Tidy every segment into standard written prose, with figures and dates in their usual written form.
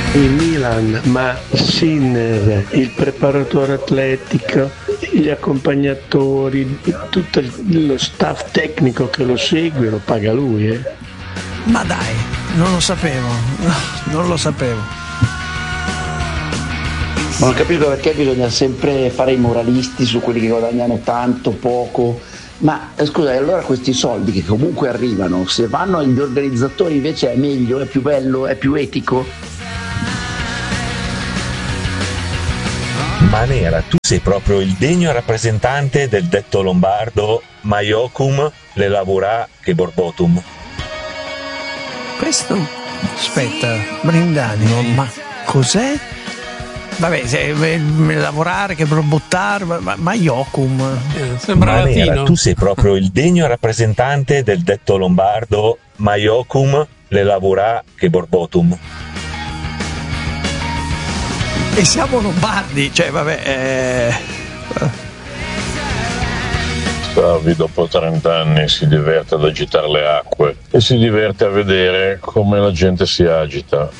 Il Milan, ma Sinner, il preparatore atletico, gli accompagnatori, tutto lo staff tecnico che lo segue lo paga lui, Ma dai, non lo sapevo, non lo sapevo. Ma non capisco perché bisogna sempre fare i moralisti su quelli che guadagnano tanto, poco. Ma scusa, allora questi soldi che comunque arrivano, se vanno agli organizzatori invece è meglio, è più bello, è più etico? Manera, tu sei proprio il degno rappresentante del detto lombardo Maiocum le lavora che borbotum. Questo? Aspetta, Brindani, ma cos'è? Vabbè, lavorare, che borbottare, ma Iocum. Sembra Manera, latino. tu sei proprio il degno rappresentante del detto lombardo Maiocum le lavora che borbotum. E siamo lombardi, cioè vabbè. Salvi dopo 30 anni si diverte ad agitare le acque e si diverte a vedere come la gente si agita.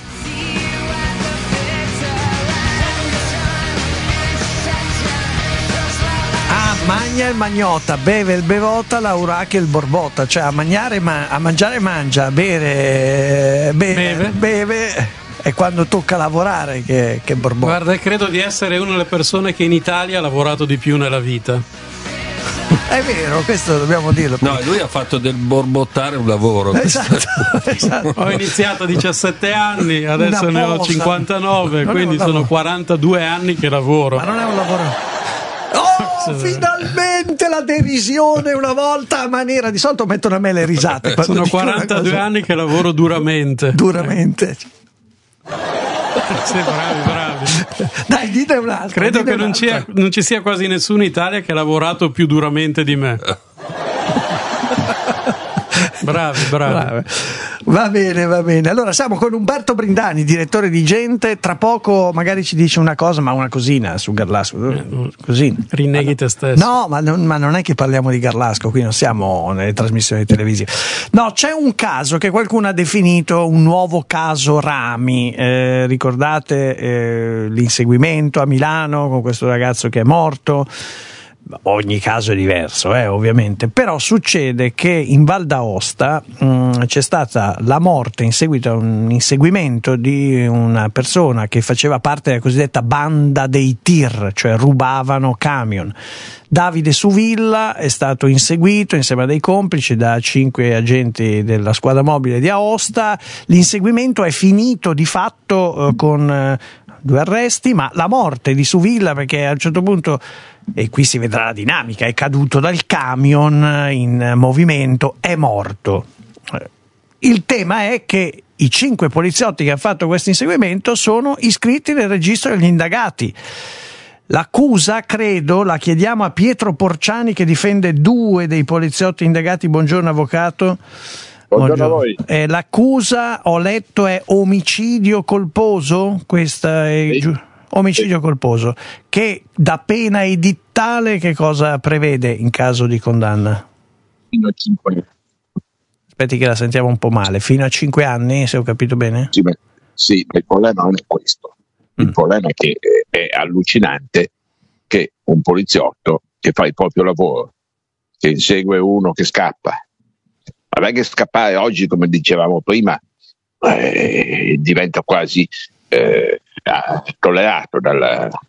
Magna il magnota, beve il bevota, l'aurache il borbota, cioè a mangiare mangia, a bere beve. E quando tocca lavorare che borbota. Guarda, credo di essere una delle persone che in Italia ha lavorato di più nella vita. È vero, questo dobbiamo dirlo. No, lui ha fatto del borbottare un lavoro. Esatto. Ho iniziato a 17 anni, adesso Una ne ho posa. 59, Non quindi è un sono lavoro. 42 anni che lavoro. Ma non è un lavoro. Oh, finalmente la derisione una volta a maniera. Di solito mettono a me le risate. quando Sono dico una 42 cosa. anni che lavoro duramente. Duramente. Sì, bravi. Dai, dite un'altra. Credo dite che un'altra. non ci sia quasi nessuno in Italia che ha lavorato più duramente di me. Bravi. Va bene. Allora siamo con Umberto Brindani, direttore di Gente. Tra poco magari ci dice una cosa, ma una cosina su Garlasco. Così. Rinneghi te stesso. No, ma non è che parliamo di Garlasco, qui non siamo nelle trasmissioni televisive. No, c'è un caso che qualcuno ha definito un nuovo caso Rami. Ricordate l'inseguimento a Milano con questo ragazzo che è morto? Ogni caso è diverso, ovviamente, però succede che in Val d'Aosta c'è stata la morte in seguito a un inseguimento di una persona che faceva parte della cosiddetta banda dei tir, cioè rubavano camion. Davide Suvilla è stato inseguito insieme a dei complici da 5 agenti della squadra mobile di Aosta. L'inseguimento è finito di fatto con 2 arresti, ma la morte di Suvilla, perché a un certo punto, e qui si vedrà la dinamica, è caduto dal camion in movimento, è morto. Il tema è che i 5 poliziotti che hanno fatto questo inseguimento sono iscritti nel registro degli indagati. L'accusa, credo, la chiediamo a Pietro Porciani che difende 2 dei poliziotti indagati. Buongiorno avvocato. Buongiorno a voi. L'accusa, ho letto, è omicidio colposo? Questa è omicidio colposo. Che da pena edittale che cosa prevede in caso di condanna? Fino a 5 anni. Aspetti che la sentiamo un po' male. Fino a 5 anni, se ho capito bene? Sì, ma il problema non è questo. Il problema è che è allucinante che un poliziotto che fa il proprio lavoro, che insegue uno che scappa, vabbè che scappare oggi, come dicevamo prima, diventa quasi tollerato da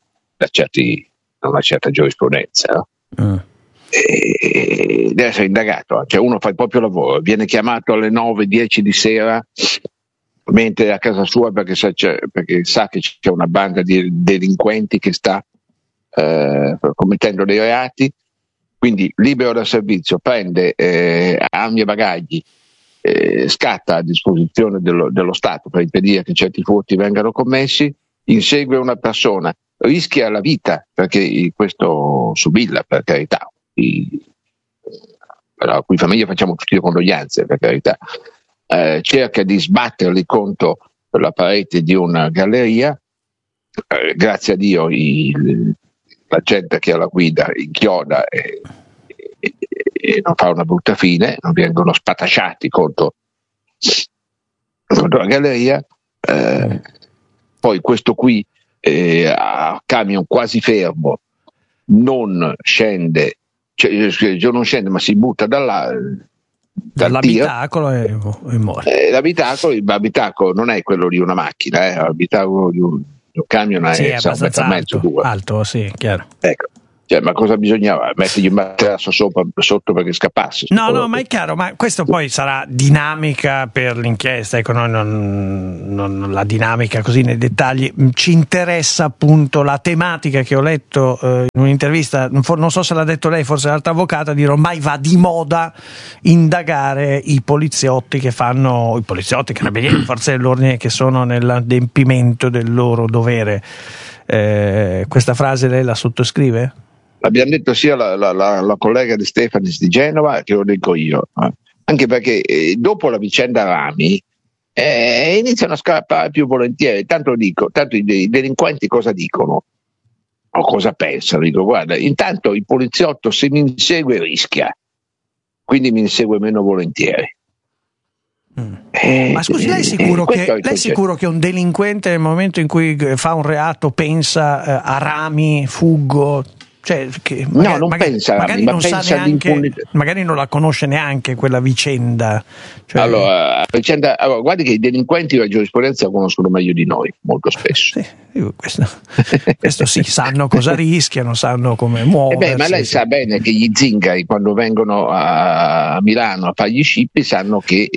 una certa giurisprudenza, no? E deve essere indagato, cioè uno fa il proprio lavoro, viene chiamato alle 9-10 di sera mentre è a casa sua perché sa che c'è una banda di delinquenti che sta commettendo dei reati, quindi libero dal servizio, prende armi e bagagli, scatta a disposizione dello Stato per impedire che certi furti vengano commessi, insegue una persona, rischia la vita, perché questo Suvilla, per carità, a cui famiglia facciamo tutte le condoglianze, per carità, cerca di sbatterli contro la parete di una galleria, grazie a Dio la gente che ha la guida inchioda e non fa una brutta fine, non vengono spatasciati contro la galleria, poi questo qui a camion quasi fermo non scende, non scende ma si butta dall'abitacolo e muore. L'abitacolo non è quello di una macchina, l'abitacolo di un camion è abbastanza alto, sì, chiaro. Ecco. Ma cosa bisognava? Mettergli un materasso sotto perché scappasse? No, ma è chiaro, ma questo poi sarà dinamica per l'inchiesta, ecco, noi non la dinamica così nei dettagli, ci interessa appunto la tematica che ho letto in un'intervista, non so se l'ha detto lei, forse l'altra avvocata, dire ormai va di moda indagare i poliziotti, carabinieri, forze dell'ordine che sono nell'adempimento del loro dovere. Questa frase lei la sottoscrive? L'abbiamo detto sia la collega di Stefanis di Genova che lo dico io, anche perché dopo la vicenda Rami iniziano a scappare più volentieri, tanto i delinquenti cosa dicono o cosa pensano, dico guarda, intanto il poliziotto se mi insegue rischia, quindi mi insegue meno volentieri. Ma scusi, lei è sicuro che un delinquente nel momento in cui fa un reato pensa a Rami, fuggo? Cioè, che magari non sa neanche, magari non la conosce neanche quella vicenda. Cioè, allora, guardi che i delinquenti della giurisprudenza conoscono meglio di noi, molto spesso. Questo sì, sanno cosa rischiano, sanno come muoversi. Ma lei sa bene che gli zingari quando vengono a Milano a fare gli scippi sanno che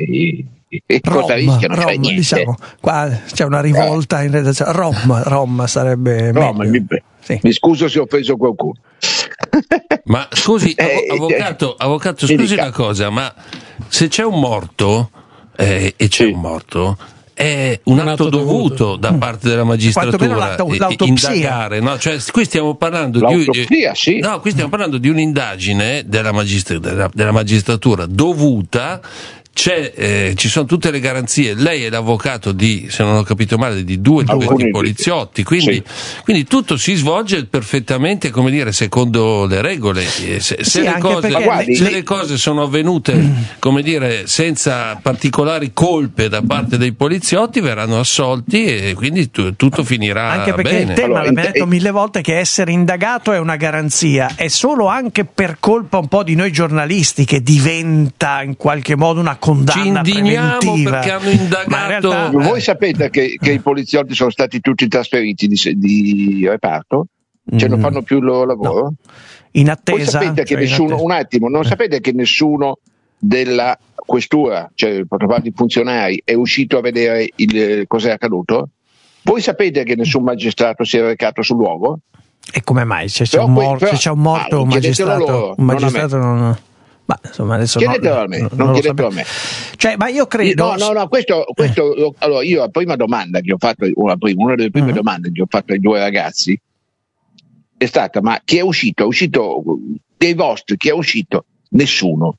cosa rischiano, cioè niente. Diciamo, qua c'è una rivolta in redazione. Rom sarebbe meglio. Sì. Mi scuso se ho offeso qualcuno. Ma scusi, avvocato, scusi una cosa, ma se c'è un morto e c'è un morto, è un atto dovuto da parte della magistratura indagare, no? Cioè, qui stiamo parlando qui stiamo parlando di un'indagine della magistratura dovuta. Ci sono tutte le garanzie, lei è l'avvocato se non ho capito male, di due poliziotti, quindi tutto si svolge perfettamente, come dire, secondo le regole. Se le cose sono avvenute, come dire, senza particolari colpe da parte dei poliziotti, verranno assolti e quindi tutto finirà bene. Anche perché il tema, l'abbiamo detto 1000 volte, che essere indagato è una garanzia, è solo anche per colpa un po' di noi giornalisti che diventa in qualche modo una condanna preventiva, perché hanno indagato. Realtà, voi sapete che i poliziotti sono stati tutti trasferiti di reparto? Cioè non fanno più il loro lavoro? No. In attesa? Voi sapete che non sapete che nessuno della questura, cioè il protocollo di funzionari, è uscito a vedere cosa è accaduto? Voi sapete che nessun magistrato si è recato sul luogo? E come mai? Se c'è un morto, un magistrato non... Ma insomma, adesso chiedetelo a me, non chiedetelo a me. Cioè, ma io credo. No, questo allora io la prima domanda che ho fatto, una delle prime domande che ho fatto ai due ragazzi è stata: ma chi è uscito? È uscito dei vostri, chi è uscito? Nessuno.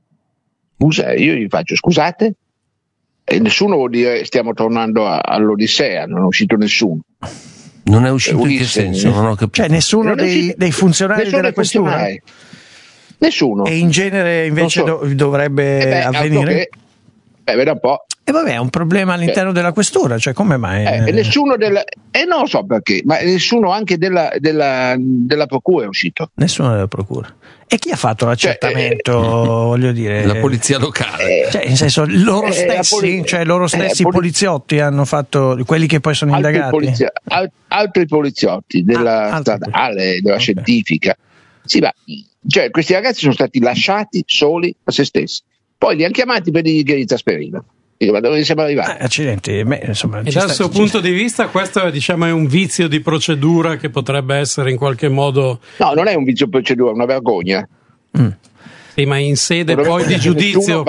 Io gli faccio scusate? E nessuno vuol dire stiamo tornando all'Odissea, non è uscito nessuno. Non è uscito in che senso? Non ho capito. Cioè nessuno dei funzionari della questura? Nessuno. E in genere invece dovrebbe avvenire? Veda un po'. E vabbè, è un problema all'interno della questura, cioè come mai? Nessuno non lo so perché, ma nessuno anche della procura è uscito. Nessuno della procura. E chi ha fatto l'accertamento, voglio dire? La polizia locale. Nel senso, loro stessi poliziotti hanno fatto, quelli che poi sono indagati? Altri poliziotti della stradale, della scientifica. Sì, ma cioè, questi ragazzi sono stati lasciati soli a se stessi. Poi li hanno chiamati per dirgli che li trasferivano. Dico, ma dove siamo arrivati? Accidenti. Insomma, e dal suo punto di vista questo è un vizio di procedura che potrebbe essere in qualche modo... No, non è un vizio di procedura, è una vergogna. Sì, ma in sede poi di giudizio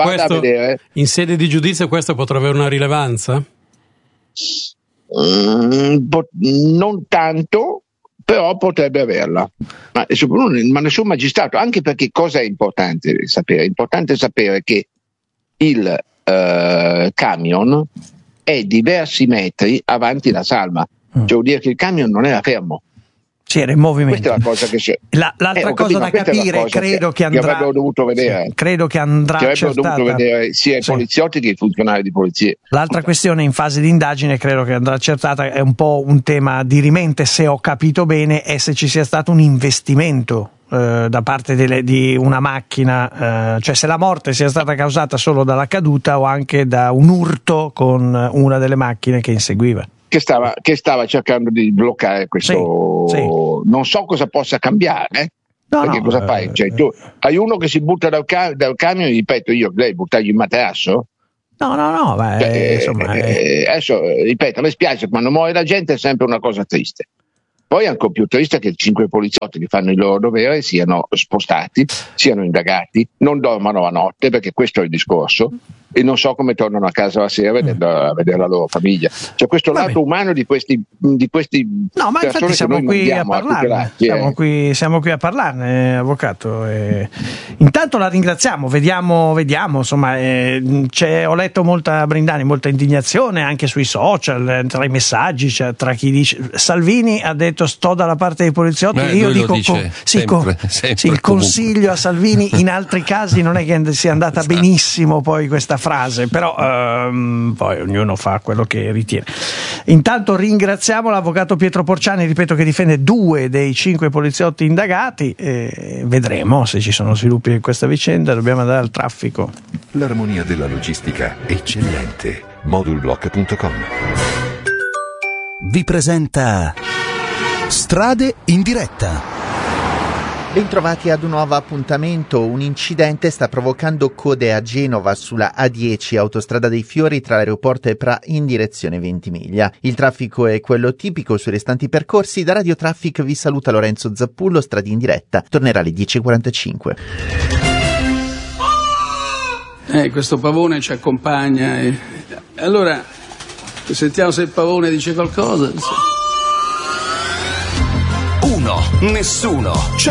questo potrà avere una rilevanza? Non tanto, però potrebbe averla, ma nessun magistrato, anche perché cosa è importante sapere? È importante sapere che il camion è diversi metri avanti la salma, cioè vuol dire che il camion non era fermo. Sì, era in movimento. Questa è la cosa che c'è. L'altra cosa da capire, credo che andrà. Che avrebbero dovuto vedere. Sì, credo che andrà accertata. Avrebbero dovuto vedere sia i poliziotti che i funzionari di polizia. L'altra questione in fase di indagine, credo che andrà accertata, è un po' un tema dirimente, se ho capito bene, è se ci sia stato un investimento da parte di una macchina, cioè se la morte sia stata causata solo dalla caduta o anche da un urto con una delle macchine che inseguiva. Che stava cercando di bloccare questo. Sì. Non so cosa possa cambiare. Perché cosa fai? Cioè, tu hai uno che si butta dal camion e ripeto, io lei buttargli il materasso? No, insomma. Adesso, ripeto, mi spiace, quando muore la gente è sempre una cosa triste. Poi è ancora più triste che 5 poliziotti che fanno il loro dovere siano spostati, siano indagati, non dormano a notte, perché questo è il discorso, e non so come tornano a casa la sera a vedere la loro famiglia. C'è questo lato umano di questi no, ma infatti siamo qui a parlarne. Siamo qui a parlarne, avvocato. Intanto la ringraziamo, vediamo, insomma, ho letto molta Brindani, molta indignazione anche sui social, tra i messaggi, cioè, tra chi dice Salvini ha detto sto dalla parte dei poliziotti, io dico sempre, il consiglio a Salvini in altri casi non è che sia andata benissimo poi questa frase, però poi ognuno fa quello che ritiene. Intanto ringraziamo l'avvocato Pietro Porciani, ripeto, che difende 2 dei 5 poliziotti indagati, e vedremo se ci sono sviluppi in questa vicenda. Dobbiamo andare al traffico. L'armonia della logistica eccellente. Modulblock.com vi presenta Strade in diretta. Bentrovati ad un nuovo appuntamento. Un incidente sta provocando code a Genova sulla A10, autostrada dei Fiori, tra l'aeroporto e Pra in direzione Ventimiglia. Il traffico è quello tipico sui restanti percorsi. Da Radio Traffic vi saluta Lorenzo Zappullo. Strade in diretta tornerà alle 10.45. Questo pavone ci accompagna. Allora, sentiamo se il pavone dice qualcosa. 1, nessuno.